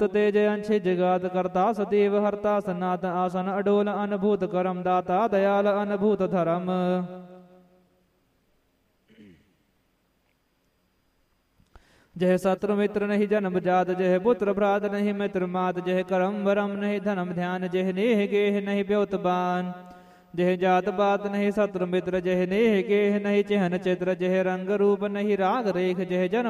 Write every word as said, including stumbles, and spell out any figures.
उत तेज अंश जगात करता सदैव हरता सनात आसन अडोल अनभूत करम दाता दयाल अनभूत धर्म। जह शत्रु मित्र नहीं जन्म जात जह पुत्र भ्रात नहीं मित्र मात जह करम वरम नहीं धनम ध्यान जह नेह गेह नहीं ब्योतबान जह जात पात नहीं शत्रु मित्र जह नेह गेह नहीं चिहन चित्र जह रंग रूप नहीं राग रेख जह जन्म